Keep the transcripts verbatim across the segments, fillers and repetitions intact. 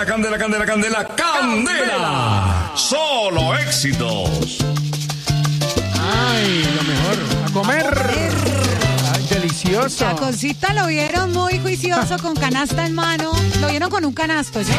Candela, candela, candela, candela, candela. Solo éxitos. Ay, lo mejor. A comer. A comer. Ay, delicioso. Chaconcito lo vieron muy juicioso con canasta en mano. Lo vieron con un canasto, ¿sí?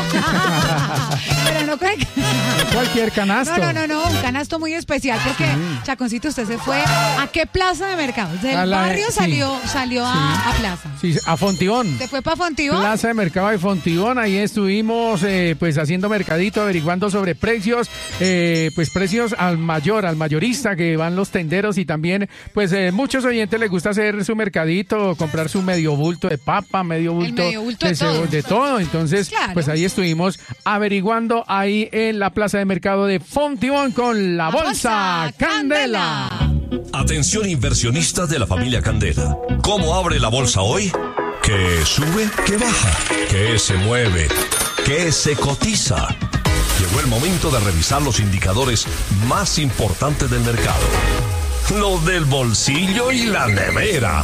Pero no creo que... Cualquier canasto. No, no, no, no, un canasto muy especial porque, sí. Chaconcito, usted se fue ¿a qué plaza de mercado? Del la, barrio sí. salió, salió sí. a, a plaza. Sí, a Fontibón. ¿Se fue para Fontibón? Plaza de mercado de Fontibón, ahí estuvimos eh, pues haciendo mercadito, averiguando sobre precios, eh, pues precios al mayor, al mayorista que van los tenderos y también pues eh, muchos oyentes les gusta hacer su mercadito, comprar su medio bulto de papa, medio bulto, medio bulto de, de, todo. de todo. Entonces, claro. pues ahí estuvimos averiguando ahí en la plaza de mercado de Fontibón con la, la bolsa, bolsa Candela. Candela. Atención inversionistas de la familia Candela. ¿Cómo abre la bolsa hoy? ¿Qué sube? ¿Qué baja? ¿Qué se mueve? ¿Qué se cotiza? Llegó el momento de revisar los indicadores más importantes del mercado. Los del bolsillo y la nevera.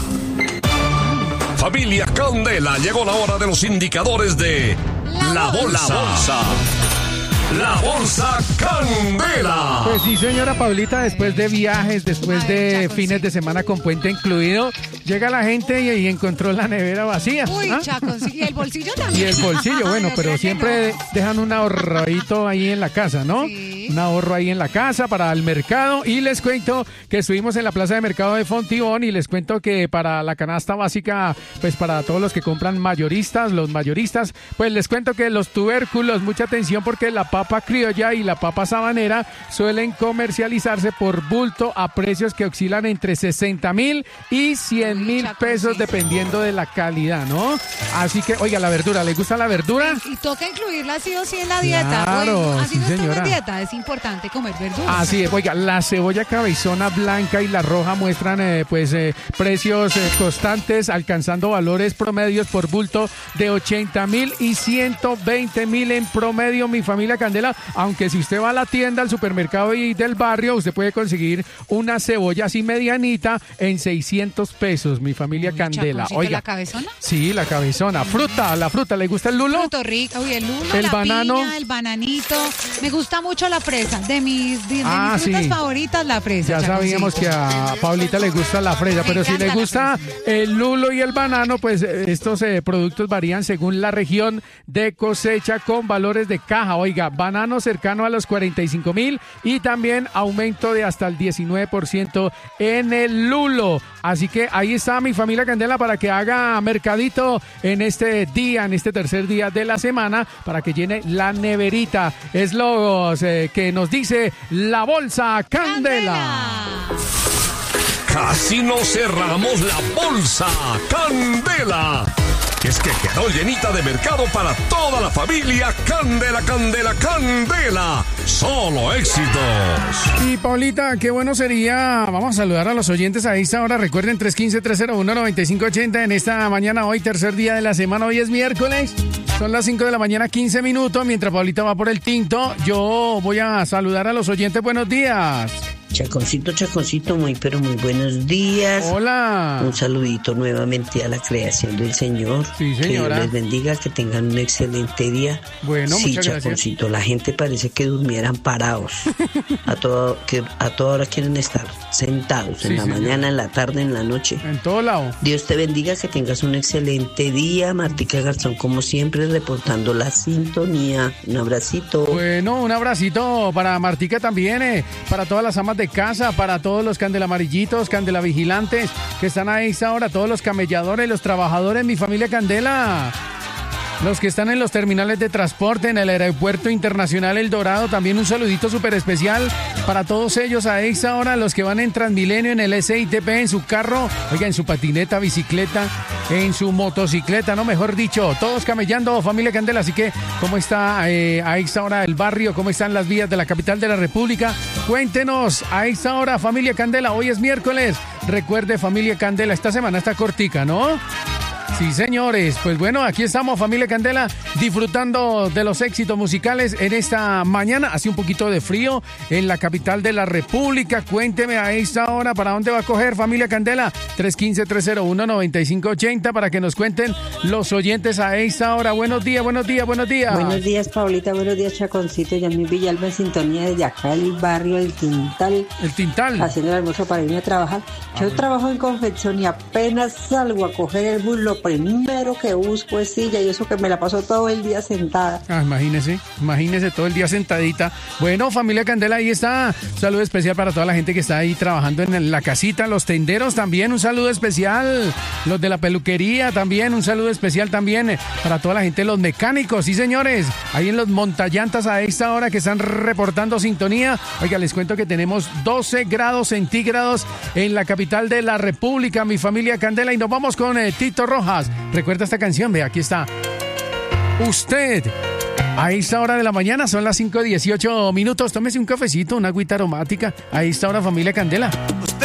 Familia Candela, llegó la hora de los indicadores de La, la Bolsa. La Bolsa. La Bolsa Candela. Pues sí, señora Paulita, después de viajes, después Ay, de Chaco, fines sí. de semana con puente incluido, llega la gente y, y encontró la nevera vacía. Uy, ¿Ah? Chaco, sí. Y el bolsillo también. Y el bolsillo, bueno, no pero siempre no. dejan un ahorradito ahí en la casa, ¿no? Sí. Un ahorro ahí en la casa para el mercado. Y les cuento que estuvimos en la plaza de mercado de Fontibón y les cuento que para la canasta básica, pues para todos los que compran mayoristas, los mayoristas, pues les cuento que los tubérculos, mucha atención porque la papa criolla y la papa sabanera suelen comercializarse por bulto a precios que oscilan entre sesenta mil y cien mil pesos dependiendo de la calidad, ¿no? Así que, oiga, la verdura, ¿le gusta la verdura? Y toca incluirla sí o sí en la dieta. Claro, así sí, no está señora. en dieta, es importante comer verduras. Así es, oiga, la cebolla cabezona blanca y la roja muestran eh, pues eh, precios eh, constantes, alcanzando valores promedios por bulto de ochenta mil y ciento veinte mil en promedio, mi familia Candela. Aunque si usted va a la tienda, al supermercado y del barrio, usted puede conseguir una cebolla así medianita en seiscientos pesos, mi familia Uy, Candela. Oiga, ¿la cabezona? Sí, la cabezona. Fruta, la fruta, ¿le gusta el lulo? Fruto rico, uy, el lulo, el la banano, piña, el bananito. Me gusta mucho la fresa, de mis, de, de ah, mis frutas sí. favoritas, la fresa. Ya sabíamos que a Paulita le gusta la fresa, pero si le gusta el lulo y el banano, pues estos eh, productos varían según la región de cosecha con valores de caja. Oiga, banano cercano a los cuarenta y cinco mil y también aumento de hasta el diecinueve por ciento en el lulo. Así que ahí está mi familia Candela para que haga mercadito en este día, en este tercer día de la semana, para que llene la neverita. Es lo eh, que nos dice la bolsa Candela. Casi nos cerramos la bolsa Candela. Es que quedó llenita de mercado para toda la familia Candela, Candela, Candela. Solo éxitos. Y Paulita, qué bueno sería, vamos a saludar a los oyentes a esta hora. Recuerden, tres uno cinco, tres cero uno, nueve cinco ocho cero en esta mañana, hoy tercer día de la semana, hoy es miércoles. Son las cinco de la mañana, quince minutos. Mientras Paulita va por el tinto, yo voy a saludar a los oyentes. Buenos días. Chaconcito, Chaconcito, muy pero muy buenos días. Hola. Un saludito nuevamente a la creación del Señor. Sí, señora. Que Dios les bendiga, que tengan un excelente día. Bueno, sí, muchas Chaconcito, gracias. la gente parece que durmieran parados. a todo que a toda hora quieren estar sentados, en Sí, la señor. mañana, en la tarde, en la noche. En todo lado. Dios te bendiga, que tengas un excelente día. Martica Garzón, como siempre, reportando la sintonía. Un abracito. Bueno, un abracito para Martica también, eh, para todas las amas de casa, para todos los candelamarillitos, candelavigilantes que están ahí ahora, todos los camelladores, los trabajadores, mi familia Candela. Los que están en los terminales de transporte, en el aeropuerto internacional El Dorado, también un saludito súper especial para todos ellos a esta hora, los que van en Transmilenio, en el S I T P, en su carro, oiga, en su patineta, bicicleta, en su motocicleta, no, mejor dicho, todos camellando, familia Candela. Así que, ¿cómo está eh, a esta hora el barrio? ¿Cómo están las vías de la capital de la República? Cuéntenos a esta hora, familia Candela, hoy es miércoles. Recuerde, familia Candela, esta semana está cortica, ¿no? Sí, señores. Pues bueno, aquí estamos, familia Candela, disfrutando de los éxitos musicales en esta mañana. Hace un poquito de frío en la capital de la República. Cuénteme a esta hora para dónde va a coger, familia Candela. tres uno cinco, tres cero uno, nueve cinco ocho cero para que nos cuenten los oyentes a esta hora. Buenos días, buenos días, buenos días. Buenos días, Paulita. Buenos días, Chaconcito. Yamil Villalba en sintonía desde acá, el barrio El Tintal. El Tintal. Haciendo el almuerzo para irme a trabajar. Yo ah, trabajo en confección y apenas salgo a coger el bus, lo primero que busco es silla y eso que me la paso todo el día sentada. Ah, imagínese, imagínese todo el día sentadita. Bueno, familia Candela, ahí está. Un saludo especial para toda la gente que está ahí trabajando en la casita, los tenderos también, un saludo especial. Los de la peluquería también, un saludo especial también para toda la gente, los mecánicos, sí señores, ahí en los montallantas a esta hora que están reportando sintonía. Oiga, les cuento que tenemos doce grados centígrados en la capital de la República, mi familia Candela, y nos vamos con eh, Tito Rojas. Recuerda esta canción, ve, aquí está. Usted, a esta hora de la mañana, son las cinco dieciocho minutos, tómese un cafecito, una agüita aromática, a esta hora, familia Candela.